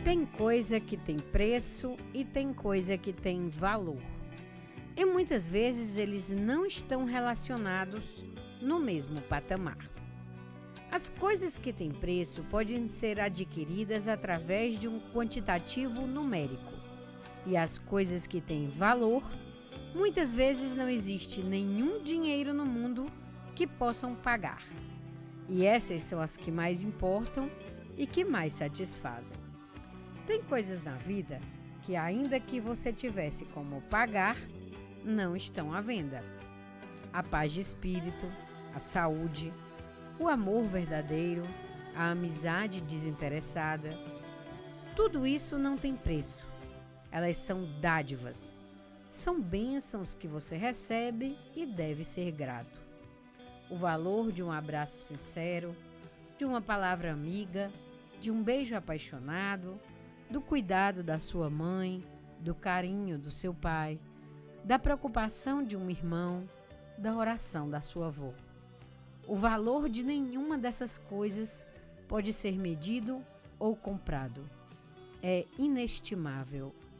Tem coisa que tem preço e tem coisa que tem valor. E muitas vezes eles não estão relacionados no mesmo patamar. As coisas que têm preço podem ser adquiridas através de um quantitativo numérico. E as coisas que têm valor, muitas vezes não existe nenhum dinheiro no mundo que possam pagar. E essas são as que mais importam e que mais satisfazem. Tem coisas na vida que, ainda que você tivesse como pagar, não estão à venda. A paz de espírito, a saúde, o amor verdadeiro, a amizade desinteressada. Tudo isso não tem preço. Elas são dádivas. São bênçãos que você recebe e deve ser grato. O valor de um abraço sincero, de uma palavra amiga, de um beijo apaixonado, do cuidado da sua mãe, do carinho do seu pai, da preocupação de um irmão, da oração da sua avó. O valor de nenhuma dessas coisas pode ser medido ou comprado. É inestimável